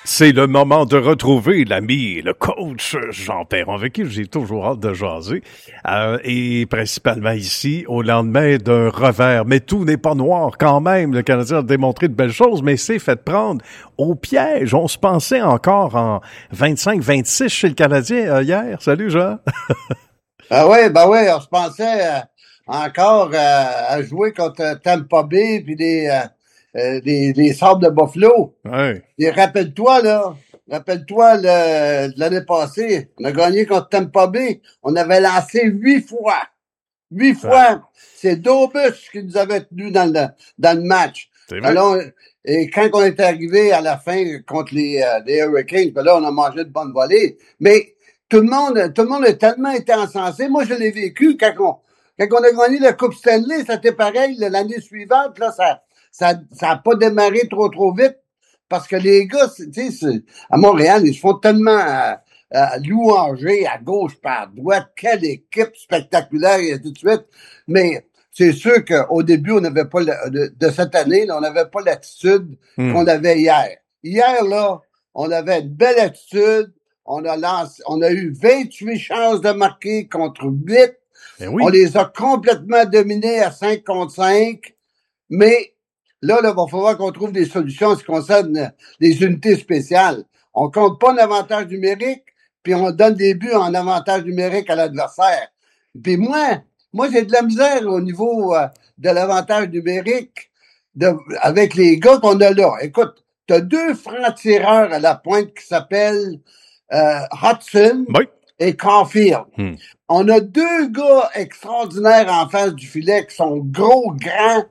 C'est le moment de retrouver l'ami, le coach Jean Perron, avec qui j'ai toujours hâte de jaser. Et principalement ici, au lendemain d'un revers. Mais tout n'est pas noir quand même. Le Canadien a démontré de belles choses, mais s'est fait prendre au piège. On se pensait encore en 25-26 chez le Canadien hier. Salut Jean. Ben ouais, on se pensait encore à jouer contre Tampa Bay puis les Sables de Buffalo. Ouais. Et rappelle-toi l'année passée, on a gagné contre Tampa Bay. On avait lancé 8 fois. 8 fois. C'est Dobus qui nous avait tenus dans le match. C'est vrai. Alors, et quand on est arrivé à la fin contre les Hurricanes, ben là, on a mangé de bonnes volées. Mais tout le monde a tellement été encensé. Moi, je l'ai vécu quand on a gagné la Coupe Stanley, c'était pareil. L'année suivante, là, ça a pas démarré trop vite. Parce que les gars, tu sais, à Montréal, ils se font tellement louanger à gauche par à droite. Quelle équipe spectaculaire et tout de suite. Mais c'est sûr qu'au début, on n'avait pas de cette année, là, on n'avait pas l'attitude qu'on avait hier. Hier, là, on avait une belle attitude. On a eu 28 chances de marquer contre 8. Oui. On les a complètement dominés à 5 contre 5. Mais là, il va falloir qu'on trouve des solutions en ce qui concerne les unités spéciales. On compte pas en avantage numérique, puis on donne des buts en avantage numérique à l'adversaire. Puis moi, j'ai de la misère au niveau de l'avantage numérique avec les gars qu'on a là. Écoute, t'as 2 francs-tireurs à la pointe qui s'appellent Hudson et Caulfield. On a 2 gars extraordinaires en face du filet qui sont gros, grands,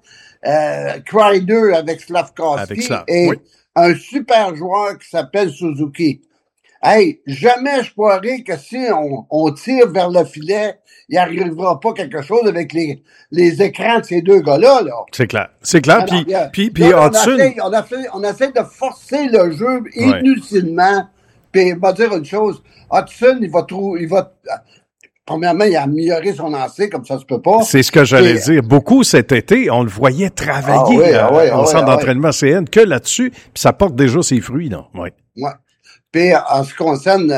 Kreider avec Slavkovski et un super joueur qui s'appelle Suzuki. Hey, jamais je croirais que si on tire vers le filet, il n'arrivera pas quelque chose avec les écrans de ces 2 gars-là. Là. C'est clair. Puis Hudson... On essaie de forcer le jeu inutilement. Puis, on va dire une chose. Hudson, premièrement, il a amélioré son lancer, comme ça se peut pas. C'est ce que j'allais dire. Beaucoup cet été, on le voyait travailler au centre d'entraînement CN que là-dessus, puis ça porte déjà ses fruits, non? Oui. Ouais. Puis en ce qui concerne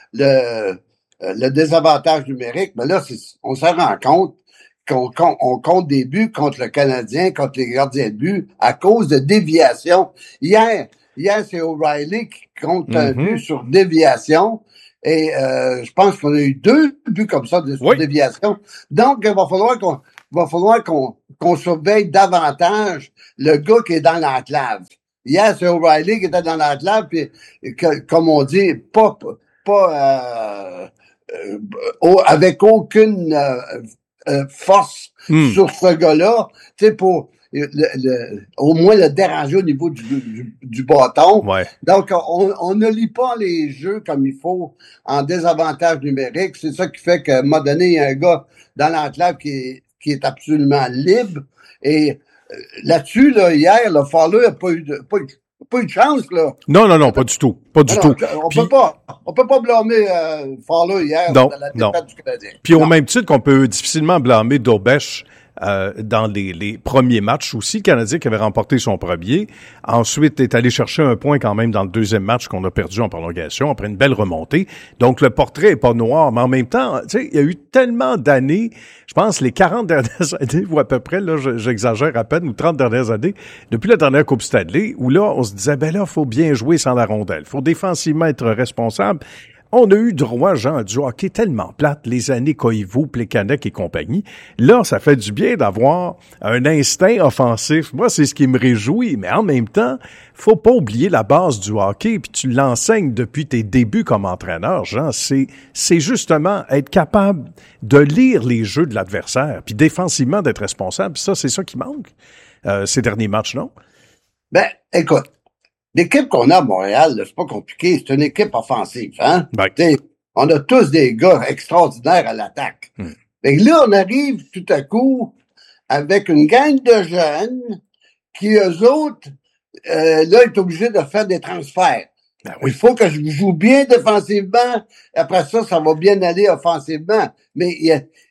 le désavantage numérique, ben là, on se rend compte qu'on compte des buts contre le Canadien, contre les gardiens de but, à cause de déviation. Hier, c'est O'Reilly qui compte un but sur déviation. Et je pense qu'on a eu 2 buts comme ça sur déviation. Donc, il va falloir qu'on surveille davantage le gars qui est dans l'enclave. Hier, c'est O'Reilly qui était dans l'enclave, puis comme on dit, pas avec aucune force sur ce gars-là, tu sais, pour au moins le déranger au niveau du bâton. Ouais. Donc, on ne lit pas les jeux comme il faut en désavantage numérique. C'est ça qui fait qu'à un moment donné, il y a un gars dans l'enclave qui est absolument libre. Et là-dessus, là, hier, le Fowler n'a pas eu de chance, là. Non, pas du tout. Pas du tout. On peut pas blâmer Fowler hier dans la défaite du Canadien. Puis au même titre qu'on peut difficilement blâmer Dobeš dans les premiers matchs aussi. Le Canadien qui avait remporté son premier. Ensuite, est allé chercher un point quand même dans le deuxième match qu'on a perdu en prolongation après une belle remontée. Donc, le portrait est pas noir. Mais en même temps, tu sais, il y a eu tellement d'années, je pense les 40 dernières années, ou à peu près, là, j'exagère à peine, ou 30 dernières années, depuis la dernière Coupe Stanley, où là, on se disait, ben là, faut bien jouer sans la rondelle. Faut défensivement être responsable. On a eu droit, Jean, à du hockey tellement plate, les années Koivu, Plekanec et compagnie. Là, ça fait du bien d'avoir un instinct offensif. Moi, c'est ce qui me réjouit. Mais en même temps, faut pas oublier la base du hockey, puis tu l'enseignes depuis tes débuts comme entraîneur, Jean. C'est justement être capable de lire les jeux de l'adversaire, puis défensivement d'être responsable. Puis ça, c'est ça qui manque ces derniers matchs, non? Ben, écoute. L'équipe qu'on a à Montréal, là, c'est pas compliqué, c'est une équipe offensive, hein? On a tous des gars extraordinaires à l'attaque. Et là, on arrive tout à coup avec une gang de jeunes qui, eux autres, là, est obligés de faire des transferts. Ben oui. Il faut que je joue bien défensivement. Après ça, ça va bien aller offensivement. Mais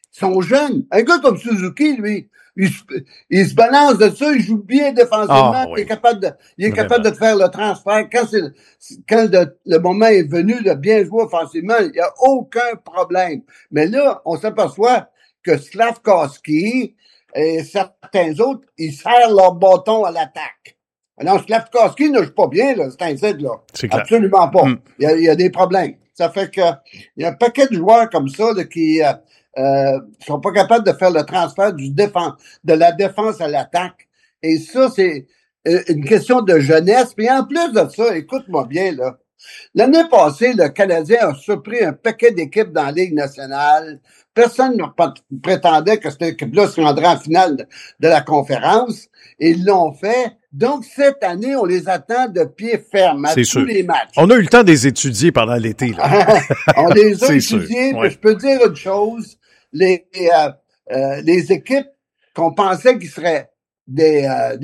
sont jeunes. Un gars comme Suzuki, lui, il se balance de ça, il joue bien défensivement, oui. il est capable de faire le transfert. Quand le moment est venu de bien jouer offensivement, il n'y a aucun problème. Mais là, on s'aperçoit que Slafkovský et certains autres, ils serrent leur bâton à l'attaque. Alors, Slafkovský ne joue pas bien, là, c'est un zèle, là. C'est clair. Absolument pas. Il y a des problèmes. Ça fait que, il y a un paquet de joueurs comme ça, là, qui, sont pas capables de faire le transfert de la défense à l'attaque. Et ça, c'est une question de jeunesse. Puis en plus de ça, écoute-moi bien, là. L'année passée, le Canadien a surpris un paquet d'équipes dans la Ligue nationale. Personne ne prétendait que cette équipe-là se rendrait en finale de la conférence. Ils l'ont fait. Donc, cette année, on les attend de pied ferme à tous les matchs. On a eu le temps de les étudier pendant l'été, là. On les a étudiés, mais je peux dire une chose. Les équipes qu'on pensait qu'ils seraient des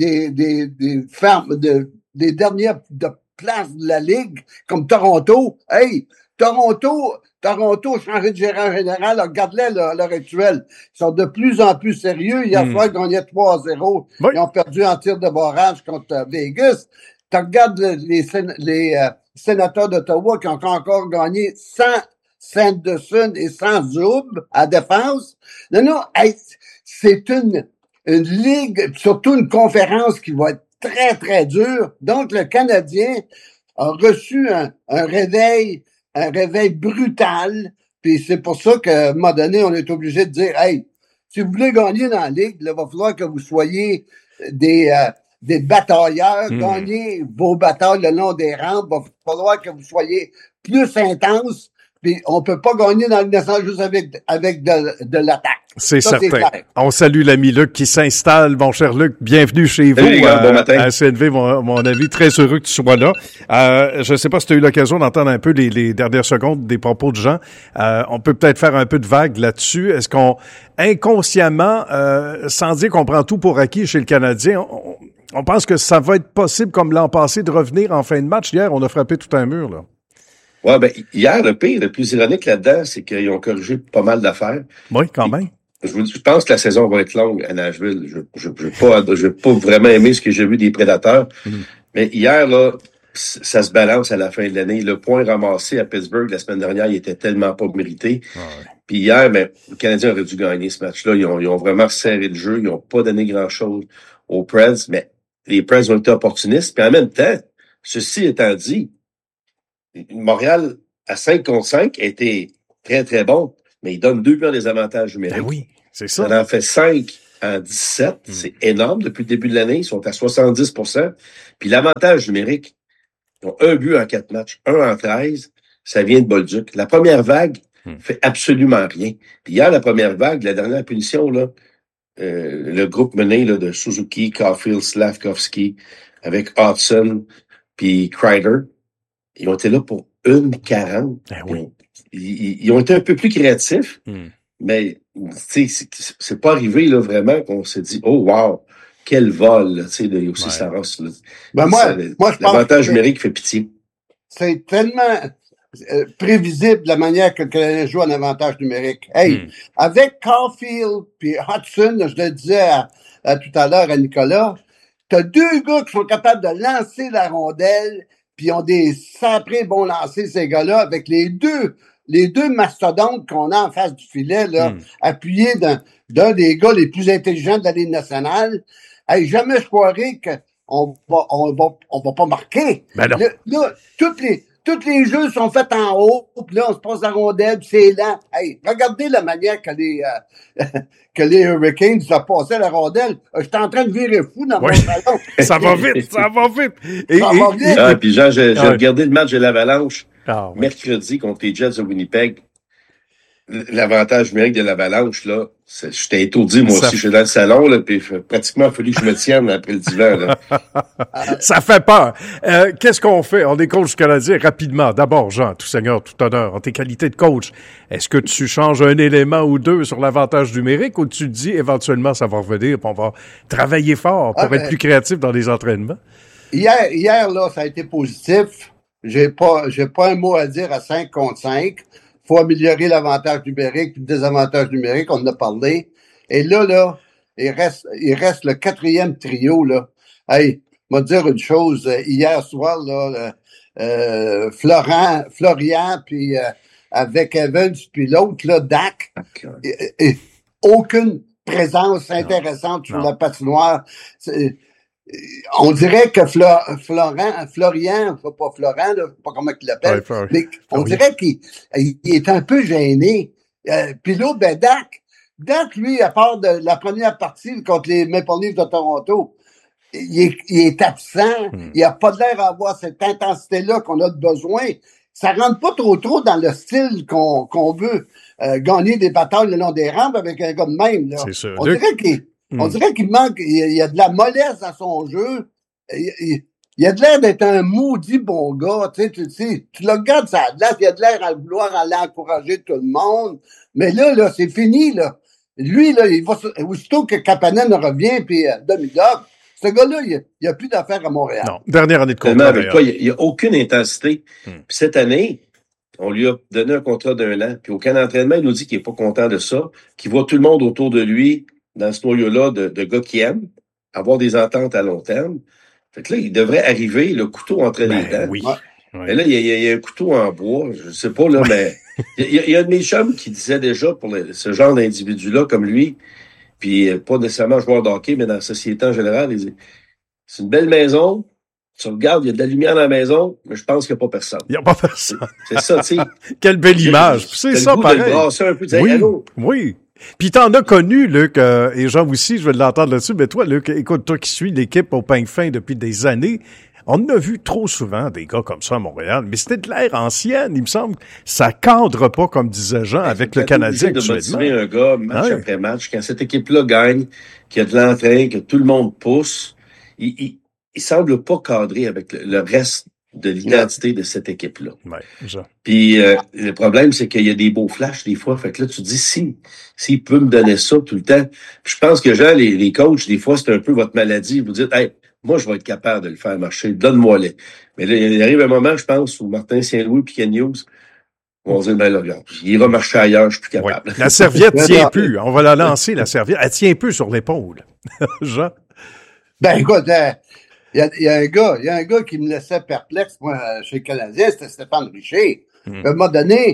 fermes, des dernières de place de la Ligue, comme Toronto. Hey, Toronto a changé de gérant général. Regarde-les à l'heure actuelle. Ils sont de plus en plus sérieux. Hier soir, ils gagnaient 3-0. Oui. Ils ont perdu en tir de barrage contre Vegas. Tu regardes les sénateurs d'Ottawa qui ont encore gagné 100 Sanderson et sans Zub à défense. Non, hey, c'est une ligue, surtout une conférence qui va être très, très dure. Donc, le Canadien a reçu un réveil brutal. Puis c'est pour ça qu'à un moment donné, on est obligé de dire, hey, si vous voulez gagner dans la ligue, il va falloir que vous soyez des batailleurs, gagner vos batailles le long des rampes. Il va falloir que vous soyez plus intenses. Puis on peut pas gagner dans le national juste avec de l'attaque. C'est certain. On salue l'ami Luc qui s'installe. Mon cher Luc, bienvenue chez vous. Hey, bon matin. À CNV, mon avis, très heureux que tu sois là. Je ne sais pas si tu as eu l'occasion d'entendre un peu les dernières secondes des propos de Jean. On peut peut-être faire un peu de vague là-dessus. Est-ce qu'on, inconsciemment, sans dire qu'on prend tout pour acquis chez le Canadien, on pense que ça va être possible, comme l'an passé, de revenir en fin de match? Hier, on a frappé tout un mur, là. Ouais, ben, hier, le plus ironique là-dedans, c'est qu'ils ont corrigé pas mal d'affaires. Oui, quand même. Je pense que la saison va être longue à Nashville. Je vais pas vraiment aimer ce que j'ai vu des Prédateurs. Mais hier, là, ça se balance à la fin de l'année. Le point ramassé à Pittsburgh la semaine dernière, il était tellement pas mérité. Puis hier, ben, le Canadien aurait dû gagner ce match-là. Ils ont vraiment serré le jeu. Ils n'ont pas donné grand-chose aux Preds. Mais les Preds ont été opportunistes. Puis en même temps, ceci étant dit, Montréal, à 5 contre 5, était très, très bon, mais il donne 2 buts des avantages numériques. Ben oui, c'est ça. Ça en fait 5 en 17. C'est énorme. Depuis le début de l'année, ils sont à 70%. Puis l'avantage numérique, ils ont 1 but en 4 matchs, 1 en 13. Ça vient de Bolduc. La première vague fait absolument rien. Puis hier, la première vague, la dernière punition, là, le groupe mené là, de Suzuki, Caulfield, Slafkovský, avec Hudson, puis Kreider, ils ont été là pour 1:40. Ben oui. Ils ont été un peu plus créatifs, mais c'est pas arrivé là vraiment qu'on s'est dit oh wow, quel vol, tu sais, de Yossi Saros. Là. Ben moi je pense l'avantage numérique fait pitié. C'est tellement prévisible la manière que les joue en avantage numérique. Hey, avec Caulfield puis Hudson, je le disais tout à l'heure à Nicolas, t'as 2 gars qui sont capables de lancer la rondelle. Puis ils ont des saprés bons lancers, ces gars-là, avec les deux mastodontes qu'on a en face du filet, là, appuyés d'un des gars les plus intelligents de la Ligue nationale. Hey, jamais je croirais qu'on va pas marquer. Ben non. Là, tous les jeux sont faits en haut, puis là, on se passe la rondelle, puis c'est lent. Hey, regardez la manière que les Hurricanes ont passé la rondelle. J'étais en train de virer fou dans mon salon. Ça va vite, ça va vite. Ça va vite. Ah, puis Jean, j'ai regardé le match de l'Avalanche mercredi contre les Jets de Winnipeg. L'avantage numérique de l'Avalanche, là, j'étais étourdi, moi aussi. Je suis dans le salon, là, puis pratiquement, il a fallu que je me tienne après le divan, là. Ça fait peur. Qu'est-ce qu'on fait? On est coach canadien rapidement. D'abord, Jean, tout seigneur, tout honneur, en tes qualités de coach, est-ce que tu changes un élément ou deux sur l'avantage numérique ou tu te dis éventuellement ça va revenir puis on va travailler fort pour être plus créatif dans les entraînements? Hier, là, ça a été positif. J'ai pas un mot à dire à 5 contre 5. faut améliorer l'avantage numérique, le désavantage numérique, on en a parlé. Et là, il reste le 4e trio, là. Hey, je vais te dire une chose, hier soir, là, Florian, puis avec Evans, puis l'autre, là, Dak, aucune présence intéressante sur la patinoire. On dirait que Florian, pas Florent, là, pas comment il l'appelle, mais on dirait qu'il est un peu gêné. Puis l'autre, Dak, lui, à part de la première partie contre les Maple Leafs de Toronto, il est absent. Il n'a pas l'air d'avoir cette intensité-là qu'on a besoin. Ça rentre pas trop dans le style qu'on veut gagner des batailles le long des rampes avec un gars de même. Là. C'est sûr. On dirait qu'il manque, il y a de la mollesse dans son jeu. Il a de l'air d'être un maudit bon gars. Tu le regardes, ça a de l'air, il a de l'air à vouloir aller encourager tout le monde. Mais là, c'est fini, là. Lui, là, il va, aussitôt que Kapanen revient, puis Demidov, ce gars-là, il n'y a plus d'affaires à Montréal. Non, dernière année de contrat. Avec toi, il n'y a aucune intensité. Puis cette année, on lui a donné un contrat d'1 an. Puis au camp d'entraînement, il nous dit qu'il n'est pas content de ça, qu'il voit tout le monde autour de lui dans ce noyau-là de gars qui aiment avoir des ententes à long terme. Fait que là, il devrait arriver le couteau entre les dents. Oui. Mais là, il y a un couteau en bois, je sais pas, là, mais il y a un de mes chums qui disait déjà pour ce genre d'individu-là, comme lui, puis pas nécessairement joueur de hockey, mais dans la société en général, c'est une belle maison, tu regardes, il y a de la lumière dans la maison, mais je pense qu'il n'y a pas personne. Il n'y a pas personne. C'est ça, tu sais. Quelle belle image. C'est ça, pareil. Un peu, de oui. Puis t'en as connu, Luc, et Jean aussi, je vais l'entendre là-dessus, mais toi, Luc, écoute, toi qui suis l'équipe au peigne fin depuis des années, on a vu trop souvent des gars comme ça à Montréal, mais c'était de l'ère ancienne, il me semble. Ça cadre pas, comme disait Jean, avec le Canadien actuellement. De motiver un gars match après match, quand cette équipe-là gagne, qu'il y a de l'entrain, que tout le monde pousse, il semble pas cadrer avec le reste de l'identité de cette équipe-là. Ouais, puis le problème, c'est qu'il y a des beaux flashs des fois. Fait que là, tu te dis, s'il peut me donner ça tout le temps. Puis je pense que Jean, les coachs, des fois, c'est un peu votre maladie. Vous dites, hey, moi, je vais être capable de le faire marcher. Donne-moi-les. Mais là, il arrive un moment, je pense, où Martin Saint-Louis et Ken Hughes vont dire, ben là, regarde, il ira marcher ailleurs, je suis plus capable. Ouais. La serviette tient plus. On va la lancer, la serviette. Elle tient plus sur l'épaule. Jean? Ben, écoute, il y a un gars qui me laissait perplexe, moi, chez le Canadien, c'était Stéphane Richer. À un moment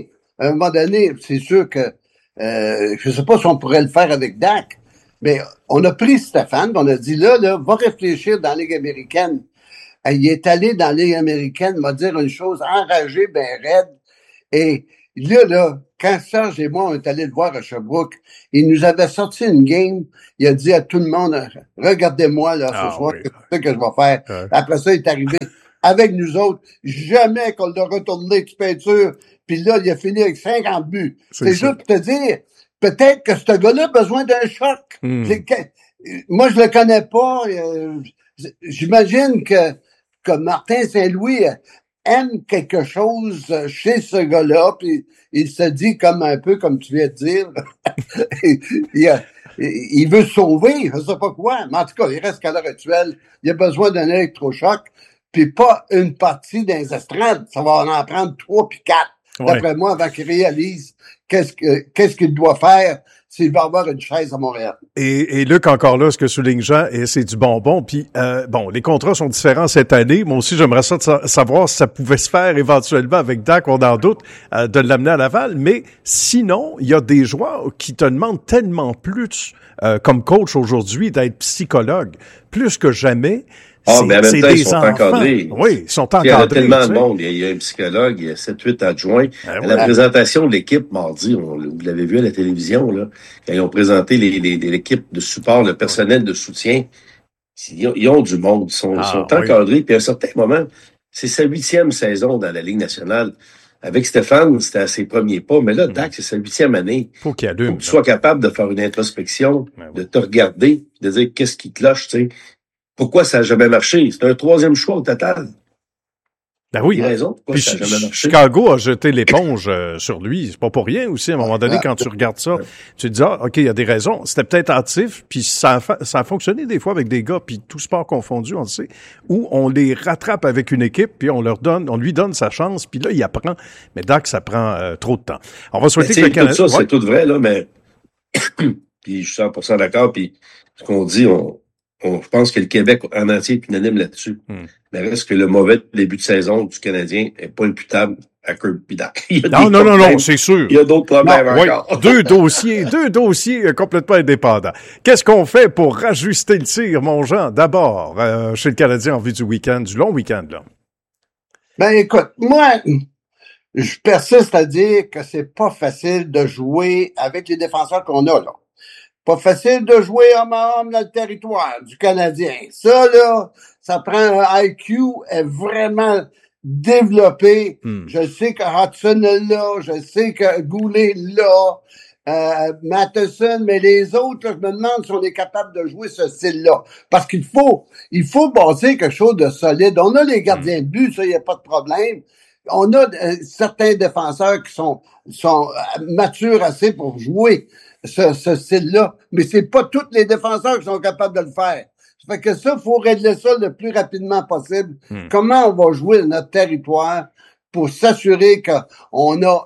donné, c'est sûr que, je sais pas si on pourrait le faire avec Dak, mais on a pris Stéphane, on a dit, là, va réfléchir dans la Ligue américaine. Il est allé dans la Ligue américaine, m'a dire une chose, enragé, ben raide. Et là, quand Serge et moi, on est allés le voir à Sherbrooke, il nous avait sorti une game, il a dit à tout le monde, regardez-moi, là, ce soir, c'est ça que je vais faire. Après ça, il est arrivé avec nous autres. Jamais qu'on l'a retourné de peinture, puis là, il a fini avec 50 buts. C'est juste pour te dire, peut-être que ce gars-là a besoin d'un choc. Moi, je le connais pas. J'imagine que Martin Saint-Louis aime quelque chose chez ce gars-là, puis il se dit un peu comme tu viens de dire. il veut se sauver, je sais pas quoi, mais en tout cas, il reste qu'à l'heure actuelle, il a besoin d'un électrochoc, puis pas une partie dans les estrades. Ça va en prendre 3 puis 4, d'après moi, avant qu'il réalise qu'est-ce qu'il doit faire s'il va avoir une chaise à Montréal. Et Luc, encore là, ce que souligne Jean, et c'est du bonbon. Puis, les contrats sont différents cette année. Moi aussi, j'aimerais savoir si ça pouvait se faire éventuellement avec Dak, on en doute, de l'amener à Laval. Mais sinon, il y a des joueurs qui te demandent tellement plus, comme coach aujourd'hui, d'être psychologue. Plus que jamais. Mais en même temps, ils sont encadrés. Oui, ils sont encadrés. Il y a tellement de monde. Il y a un psychologue, il y a 7-8 adjoints. À la présentation de l'équipe mardi, vous l'avez vu à la télévision, là, quand ils ont présenté l'équipe de support, le personnel de soutien, ils ont du monde, ils sont encadrés. Puis à un certain moment, c'est sa 8e saison dans la Ligue nationale. Avec Stéphane, c'était à ses premiers pas, mais là, Dak, c'est sa 8e année. Faut qu'il allume. Faut que tu sois capable de faire une introspection, de te regarder, de dire qu'est-ce qui cloche, tu sais. Pourquoi ça n'a jamais marché? C'est un 3e choix au total. Ben oui. Il a raison. Pourquoi Puis ça a jamais marché? Chicago a jeté l'éponge sur lui. C'est pas pour rien aussi. À un moment donné, quand tu regardes ça, tu te dis, OK, il y a des raisons. C'était peut-être hâtif, puis ça a fonctionné des fois avec des gars, puis tout sport confondu, on le sait, où on les rattrape avec une équipe, puis on lui donne sa chance, puis là, il apprend. Mais Dak, ça prend trop de temps. On va souhaiter que le Canada... Tout ça, c'est tout vrai, là, mais puis je suis 100% d'accord, puis ce qu'on dit, je pense que le Québec en entier est unanime là-dessus. Mais reste que le mauvais début de saison du Canadien n'est pas imputable à Kirby Dak. Non, c'est sûr. Il y a d'autres problèmes encore. Oui, deux dossiers complètement indépendants. Qu'est-ce qu'on fait pour rajuster le tir, mon Jean? D'abord, chez le Canadien en vue du long week-end, là. Ben, écoute, moi, je persiste à dire que c'est pas facile de jouer avec les défenseurs qu'on a, là. Pas facile de jouer homme à homme dans le territoire du Canadien. Ça, là, ça prend un IQ vraiment développé. Je sais que Hudson est là, je sais que Goulet est là, Matheson, mais les autres, là, je me demande si on est capable de jouer ce style-là. Parce qu'il faut bâtir quelque chose de solide. On a les gardiens de but, ça, il n'y a pas de problème. On a certains défenseurs qui sont matures assez pour jouer ce style-là, mais c'est pas tous les défenseurs qui sont capables de le faire. Ça fait que ça, faut régler ça le plus rapidement possible. Comment on va jouer notre territoire pour s'assurer qu'on a...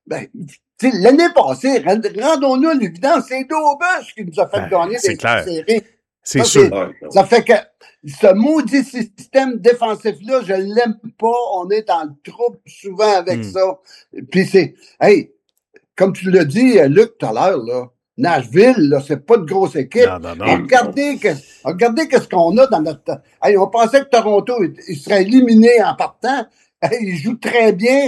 l'année passée, rendons-nous l'évidence, c'est Daubus qui nous a fait gagner des séries. C'est sûr. Ça fait que ce maudit système défensif-là, je l'aime pas. On est dans le trouble souvent avec ça. Puis comme tu l'as dit, Luc, tout à l'heure, là, Nashville, là, c'est pas de grosse équipe. Non. Regardez qu'est-ce qu'on a dans notre... on pensait que Toronto, il serait éliminé en partant. Il joue très bien.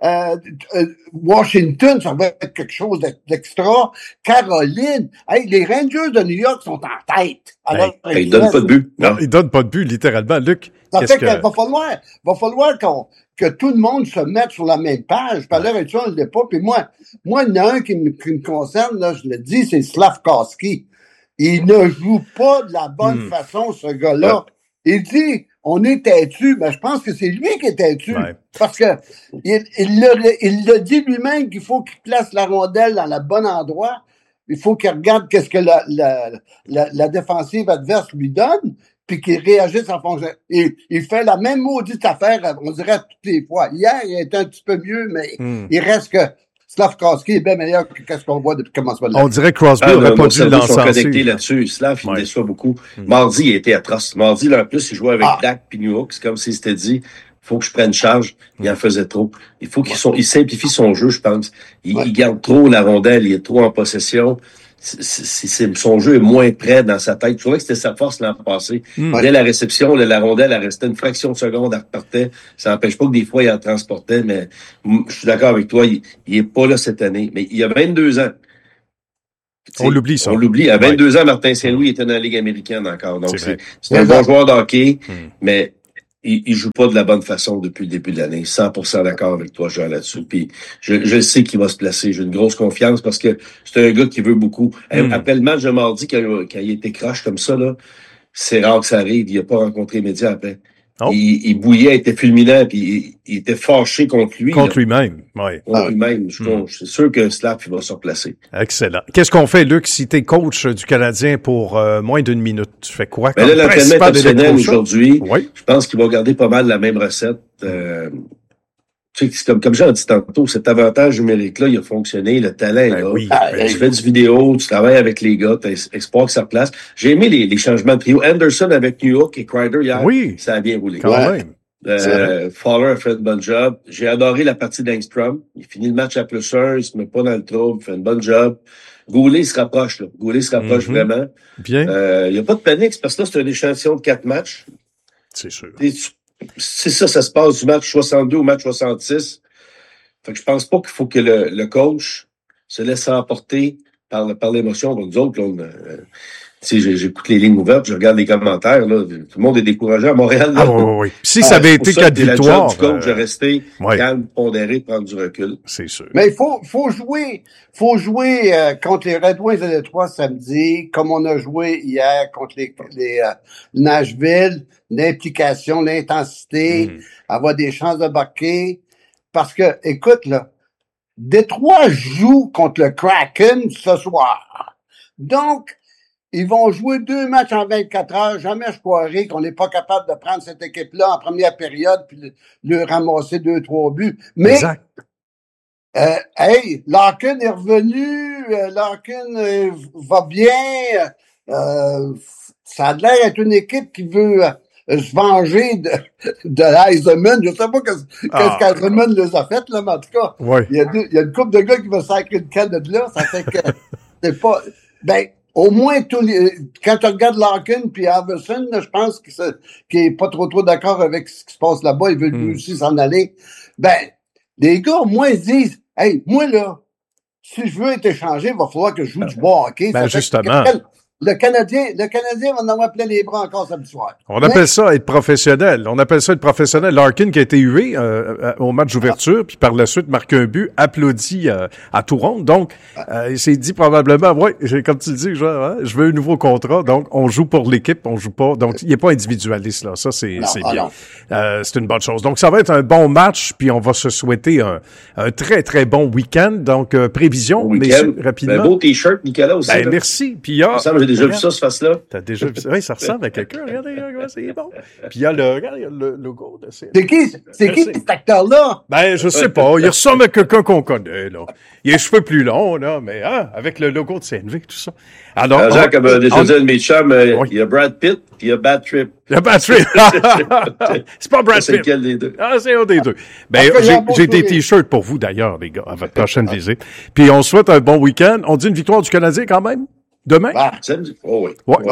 Washington, ça va être quelque chose d'extra. Caroline, les Rangers de New York sont en tête. Alors, ils donnent pas de but. Non, ils donnent pas de but, littéralement, Luc. Ça fait qu'il va falloir que tout le monde se mette sur la même page. Par l'heure actuelle, je ne l'ai pas. Puis moi, il y en a un qui me concerne, là, je le dis, c'est Slavkovski. Il ne joue pas de la bonne façon, ce gars-là. Il dit, on est têtu, mais je pense que c'est lui qui est têtu. Parce que il l'a dit lui-même qu'il faut qu'il place la rondelle dans le bon endroit. Il faut qu'il regarde qu'est-ce que la défensive adverse lui donne, puis qu'il réagisse en fonction. Il fait la même maudite affaire, on dirait, toutes les fois. Hier, il était un petit peu mieux, mais il reste que Slavkovski est bien meilleur que ce qu'on voit depuis le commencement de l'année. On dirait que Crosby n'aurait pas dû l'encenser. Ils sont connectés là-dessus. Slav, il me déçoit beaucoup. Mardi, il était atroce. Mardi, là, en plus, il jouait avec Dak puis New York. C'est comme s'il s'était dit, faut que je prenne charge. Il en faisait trop. Il faut il simplifie son jeu, je pense. Il garde trop la rondelle. Il est trop en possession. Son jeu est moins près dans sa tête. Je trouvais que c'était sa force l'an passé. Dès la réception, la rondelle, elle restait une fraction de seconde, elle repartait. Ça n'empêche pas que des fois, il en transportait, mais je suis d'accord avec toi, il est pas là cette année. Mais il y a 22 ans. On l'oublie, ça. On l'oublie. À 22 ans, Martin Saint-Louis était dans la Ligue américaine encore. Donc, c'est un bon joueur de hockey, mais il joue pas de la bonne façon depuis le début de l'année. 100% d'accord avec toi, Jean, là-dessus. Puis je sais qu'il va se placer. J'ai une grosse confiance parce que c'est un gars qui veut beaucoup. Après le match de mardi, quand il était crash comme ça, là, c'est rare que ça arrive. Il n'a pas rencontré les médias après. Oh. Il bouillait, il était fulminant, puis il était fâché contre lui. Contre lui-même, oui. Contre lui-même. Je suis sûr que Slav, il va se replacer. Excellent. Qu'est-ce qu'on fait, Luc, si t'es coach du Canadien pour moins d'une minute? Tu fais quoi? Ben là, l'entraînement est optionnel aujourd'hui. Oui. Je pense qu'il va garder pas mal la même recette. Tu sais, comme j'ai dit tantôt, cet avantage numérique-là, il a fonctionné, le talent est là. Oui, tu fais du vidéo, tu travailles avec les gars, tu espoir que ça place. J'ai aimé les changements de trio. Anderson avec New York et Kreider hier, ça a bien roulé. Quand même. Fowler a fait un bon job. J'ai adoré la partie d'Angstrom. Il finit le match à +1, il se met pas dans le trouble, il fait un bon job. Goulet se rapproche, là. Goulet se rapproche vraiment. Bien. Il n'y a pas de panique, parce que là, c'est un échantillon de 4 matchs. C'est sûr. C'est ça se passe du match 62 au match 66. Fait que je pense pas qu'il faut que le coach se laisse emporter par l'émotion. Donc, nous autres, là, j'écoute les lignes ouvertes, je regarde les commentaires, là, tout le monde est découragé à Montréal. Là. Ah oui. Si ça avait été 4 victoires... La job du coach de rester calme, pondéré, prendre du recul. C'est sûr. Mais il faut jouer contre les Red Wings de Détroit samedi, comme on a joué hier contre les Nashville, l'implication, l'intensité, avoir des chances de marquer. Parce que, écoute, là, Détroit joue contre le Kraken ce soir. Donc, ils vont jouer 2 matchs en 24 heures. Jamais je croirais qu'on n'est pas capable de prendre cette équipe-là en première période puis le ramasser 2-3 buts. Mais, exact. Larkin est revenu. Larkin va bien. Ça a l'air d'être une équipe qui veut se venger de Eisenman. Je sais pas qu'est-ce qu'Eisenman les a fait, là, mais en tout cas, il y a une couple de gars qui va sacrer une canne de là. Ça fait que c'est pas... au moins, quand tu regardes Larkin puis Iverson, je pense qu'il est pas trop d'accord avec ce qui se passe là-bas. Il veut lui aussi s'en aller. Les gars, au moins, ils disent, hey, moi, là, si je veux être échangé, il va falloir que je joue du bon hockey. Justement. Le Canadien va en avoir plein les bras encore samedi soir. On appelle ça être professionnel. Larkin qui a été hué au match d'ouverture, puis par la suite marque un but, applaudi à tout rond. Donc, il s'est dit probablement, comme tu le dis, je veux un nouveau contrat. Donc, on joue pour l'équipe, on joue pas. Donc, il n'est pas individualiste là. Ça, c'est bien. C'est une bonne chose. Donc, ça va être un bon match, puis on va se souhaiter un très très bon week-end. Donc, prévision, messieurs, rapidement. Beau t-shirt, Nicolas aussi. Merci. Puis il y a j'ai déjà vu ça, ce face-là. T'as déjà vu ça? Oui, ça ressemble à quelqu'un. Regardez, c'est bon. Puis il y a le logo de C'est qui cet acteur-là? Je sais pas. Il ressemble à quelqu'un qu'on connaît, là. Il a les cheveux plus longs, là, mais avec le logo de CNV, tout ça. Alors, Jacques, comme déjà dit un de mes chums, il y a Brad Pitt, puis il y a Bad Trip. Il y a Bad Trip. C'est pas Brad Pitt. C'est lequel des deux? C'est un des deux. J'ai des t-shirts pour vous, d'ailleurs, les gars, à votre prochaine visite. Puis on souhaite un bon week-end. On dit une victoire du Canadien, quand même? Demain? Samedi. Oh oui.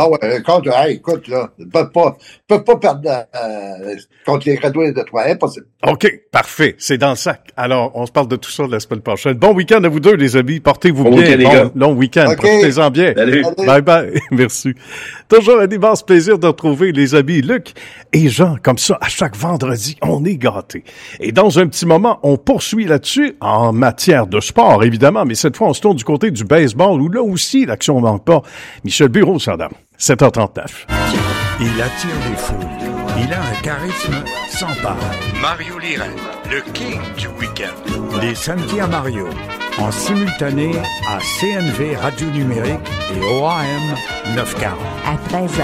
Écoute, là, ils peuvent pas perdre contre les Red Wings de Détroit. Impossible. OK, parfait. C'est dans le sac. Alors, on se parle de tout ça la semaine prochaine. Bon week-end à vous deux, les amis. Portez-vous bien. Long week-end. Okay. Profitez-en bien. Salut. Bye bye. Merci. Toujours un immense plaisir de retrouver les amis Luc et Jean. Comme ça, à chaque vendredi, on est gâtés. Et dans un petit moment, on poursuit là-dessus en matière de sport, évidemment. Mais cette fois, on se tourne du côté du baseball où là aussi, l'action manque pas. Michel Bureau, Sardam. 7h39. Il attire les foules. Il a un charisme sans pareil. Mario Liren, le king du week-end. Les samedis à Mario, en simultané à CNV Radio Numérique et OAM 940. À 13h.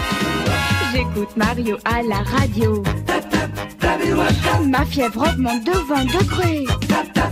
J'écoute Mario à la radio. Ma fièvre augmente de 20 degrés.